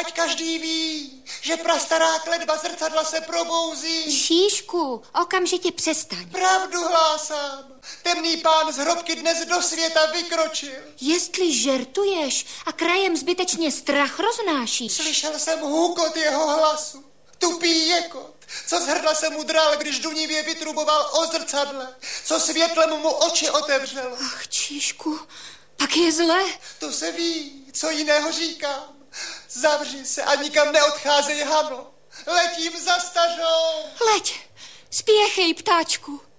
ať každý ví, že prastará kletba zrcadla se probouzí. Šíšku, okamžitě přestaň. Pravdu hlásám. Temný pán z hrobky dnes do světa vykročil. Jestli žertuješ a krajem zbytečně strach roznášíš. Slyšel jsem hukot jeho hlasu. Tupý jekot, co z hrdla se mu dral, když dunivě vytruboval o zrcadle, co světlem mu oči otevřelo. Ach, Číšku, tak je zle. To se ví, co jiného říkám. Zavři se a nikam neodcházej, Hano. Letím za stažou. Leď, spěchej, ptáčku.